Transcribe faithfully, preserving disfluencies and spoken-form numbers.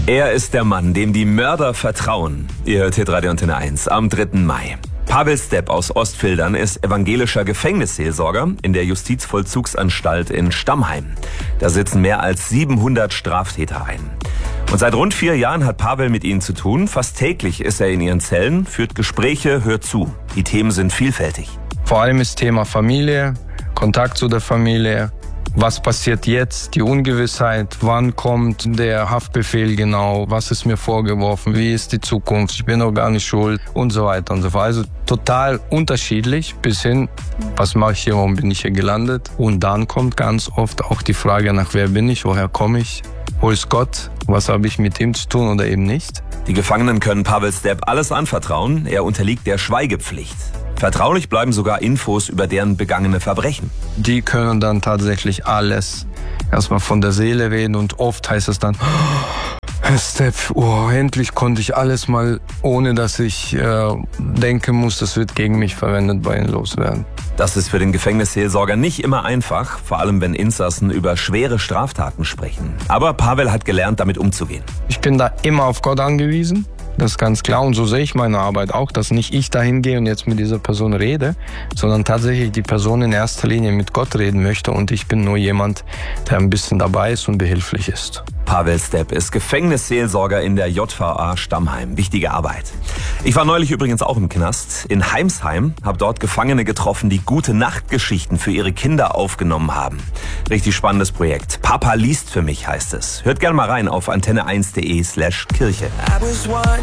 Er ist der Mann, dem die Mörder vertrauen. Ihr hört Hitradio Antenne eins am dritten Mai. Pavel Stepp aus Ostfildern ist evangelischer Gefängnisseelsorger in der Justizvollzugsanstalt in Stammheim. Da sitzen mehr als siebenhundert Straftäter ein. Und seit rund vier Jahren hat Pavel mit ihnen zu tun. Fast täglich ist er in ihren Zellen, führt Gespräche, hört zu. Die Themen sind vielfältig. Vor allem ist Thema Familie, Kontakt zu der Familie. Was passiert jetzt? Die Ungewissheit. Wann kommt der Haftbefehl genau? Was ist mir vorgeworfen? Wie ist die Zukunft? Ich bin noch gar nicht schuld und so weiter und so fort. Also total unterschiedlich bis hin, was mache ich hier, warum bin ich hier gelandet? Und dann kommt ganz oft auch die Frage nach, wer bin ich, woher komme ich? Wo ist Gott? Was habe ich mit ihm zu tun oder eben nicht? Die Gefangenen können Pavel Stepp alles anvertrauen. Er unterliegt der Schweigepflicht. Vertraulich bleiben sogar Infos über deren begangene Verbrechen. Die können dann tatsächlich alles erstmal von der Seele reden und oft heißt es dann, Herr Stepp, oh, endlich konnte ich alles mal, ohne dass ich äh, denken muss, das wird gegen mich verwendet, bei Ihnen loswerden. Das ist für den Gefängnisseelsorger nicht immer einfach, vor allem wenn Insassen über schwere Straftaten sprechen. Aber Pavel hat gelernt, damit umzugehen. Ich bin da immer auf Gott angewiesen. Das ist ganz klar und so sehe ich meine Arbeit auch, dass nicht ich dahin gehe und jetzt mit dieser Person rede, sondern tatsächlich die Person in erster Linie mit Gott reden möchte und ich bin nur jemand, der ein bisschen dabei ist und behilflich ist. Pavel Stepp ist Gefängnisseelsorger in der J V A Stammheim. Wichtige Arbeit. Ich war neulich übrigens auch im Knast in Heimsheim, habe dort Gefangene getroffen, die gute Nachtgeschichten für ihre Kinder aufgenommen haben. Richtig spannendes Projekt. Papa liest für mich heißt es. Hört gerne mal rein auf antenne eins punkt de slash Kirche.